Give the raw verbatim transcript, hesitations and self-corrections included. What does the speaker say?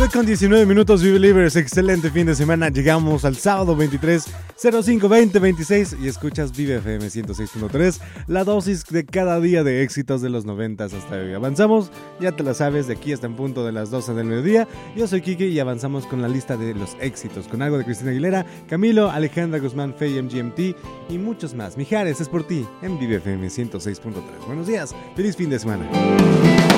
con diecinueve minutos, Vive Libres, excelente fin de semana. Llegamos al sábado veintitrés cero cinco veinte veintiséis y escuchas Vive F M ciento seis punto tres, la dosis de cada día de éxitos de los noventas hasta hoy. Avanzamos, ya te la sabes, de aquí hasta en punto de las doce del mediodía. Yo soy Kike y avanzamos con la lista de los éxitos, con algo de Cristina Aguilera, Camilo, Alejandra Guzmán, Faye M G M T y muchos más. Mijares, es por ti en Vive F M ciento seis punto tres. Buenos días, feliz fin de semana.